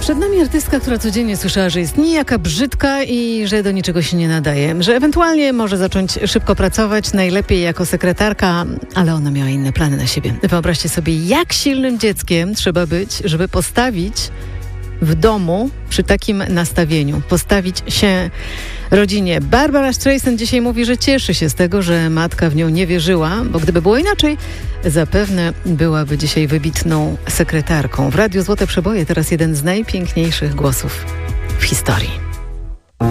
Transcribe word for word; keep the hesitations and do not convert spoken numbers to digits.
Przed nami artystka, która codziennie słyszała, że jest nijaka, brzydka i że do niczego się nie nadaje. Że ewentualnie może zacząć szybko pracować, najlepiej jako sekretarka, ale ona miała inne plany na siebie. Wyobraźcie sobie, jak silnym dzieckiem trzeba być, żeby postawić w domu przy takim nastawieniu. Postawić się rodzinie. Barbara Streisand dzisiaj mówi, że cieszy się z tego, że matka w nią nie wierzyła, bo gdyby było inaczej, zapewne byłaby dzisiaj wybitną sekretarką. W Radiu Złote Przeboje teraz jeden z najpiękniejszych głosów w historii.